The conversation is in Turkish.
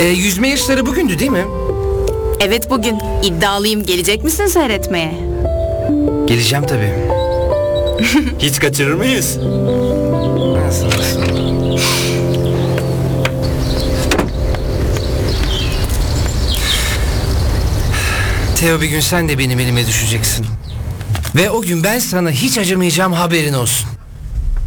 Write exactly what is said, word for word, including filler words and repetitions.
Ee, yüzme yarışları bugündü değil mi? Evet bugün. İddialıyım. Gelecek misin seyretmeye? Geleceğim tabii. Hiç kaçırır mıyız? Nasıl, nasıl? Teo, bir gün sen de benim elime düşeceksin. Ve o gün ben sana hiç acımayacağım, haberin olsun.